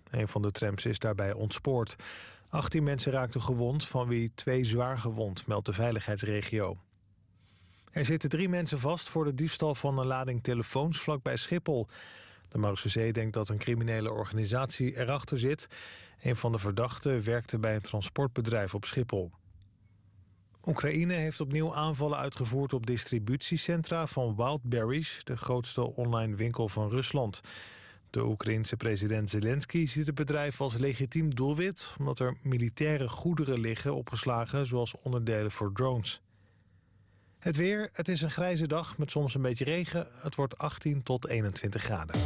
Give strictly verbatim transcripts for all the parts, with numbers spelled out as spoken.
Een van de trams is daarbij ontspoord. achttien mensen raakten gewond, van wie twee zwaar gewond, meldt de veiligheidsregio. Er zitten drie mensen vast voor de diefstal van een lading telefoons vlakbij Schiphol. De Marechaussee denkt dat een criminele organisatie erachter zit. Een van de verdachten werkte bij een transportbedrijf op Schiphol. Oekraïne heeft opnieuw aanvallen uitgevoerd op distributiecentra van Wildberries, de grootste online winkel van Rusland. De Oekraïense president Zelensky ziet het bedrijf als legitiem doelwit, omdat er militaire goederen liggen opgeslagen, zoals onderdelen voor drones. Het weer, het is een grijze dag met soms een beetje regen. Het wordt achttien tot eenentwintig graden.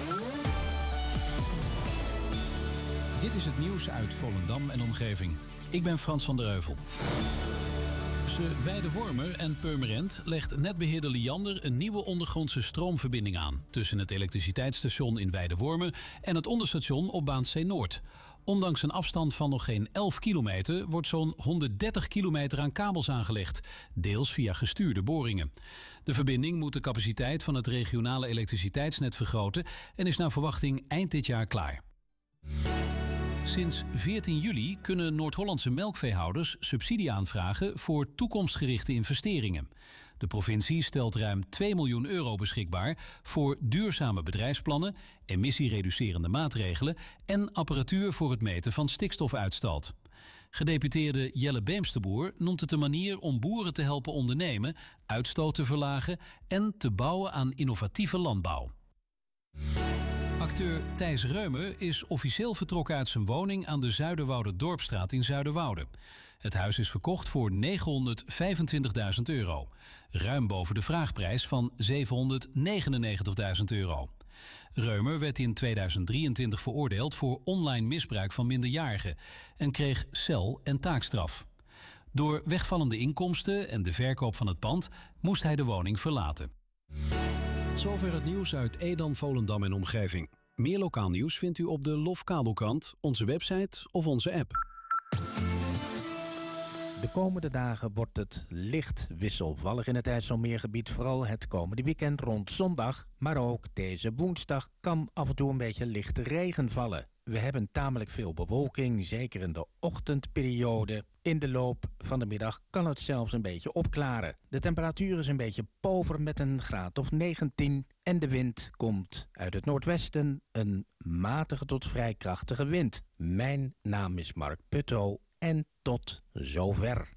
Dit is het nieuws uit Volendam en omgeving. Ik ben Frans van der Heuvel. Tussen Weidewormer en Purmerend legt netbeheerder Liander een nieuwe ondergrondse stroomverbinding aan tussen het elektriciteitsstation in Weidewormer en het onderstation op baan C Noord. Ondanks een afstand van nog geen elf kilometer wordt zo'n honderddertig kilometer aan kabels aangelegd, deels via gestuurde boringen. De verbinding moet de capaciteit van het regionale elektriciteitsnet vergroten en is naar verwachting eind dit jaar klaar. Sinds veertien juli kunnen Noord-Hollandse melkveehouders subsidie aanvragen voor toekomstgerichte investeringen. De provincie stelt ruim twee miljoen euro beschikbaar voor duurzame bedrijfsplannen, emissiereducerende maatregelen en apparatuur voor het meten van stikstofuitstoot. Gedeputeerde Jelle Beemsterboer noemt het een manier om boeren te helpen ondernemen, uitstoot te verlagen en te bouwen aan innovatieve landbouw. Acteur Thijs Reumer is officieel vertrokken uit zijn woning aan de Zuiderwoude-Dorpstraat in Zuiderwoude. Het huis is verkocht voor negenhonderdvijfentwintigduizend euro. Ruim boven de vraagprijs van zevenhonderdnegenennegentigduizend euro. Reumer werd in tweeduizend drieëntwintig veroordeeld voor online misbruik van minderjarigen en kreeg cel- en taakstraf. Door wegvallende inkomsten en de verkoop van het pand moest hij de woning verlaten. Zover het nieuws uit Edam, Volendam en omgeving. Meer lokaal nieuws vindt u op de Lof Kabelkrant, onze website of onze app. De komende dagen wordt het licht wisselvallig in het IJsselmeergebied. Vooral het komende weekend rond zondag. Maar ook deze woensdag kan af en toe een beetje lichte regen vallen. We hebben tamelijk veel bewolking, zeker in de ochtendperiode. In de loop van de middag kan het zelfs een beetje opklaren. De temperatuur is een beetje pover met een graad of negentien. En de wind komt uit het noordwesten, een matige tot vrij krachtige wind. Mijn naam is Mark Putto en tot zover.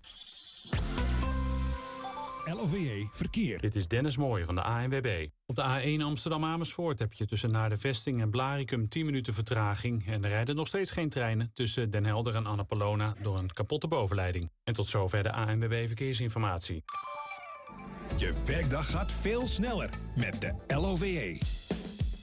L O V E Verkeer. Dit is Dennis Mooij van de A N W B. Op de A één Amsterdam-Amersfoort heb je tussen Naar de Vesting en Blaricum tien minuten vertraging. En er rijden nog steeds geen treinen tussen Den Helder en Annapolona door een kapotte bovenleiding. En tot zover de A N W B Verkeersinformatie. Je werkdag gaat veel sneller met de L O V E.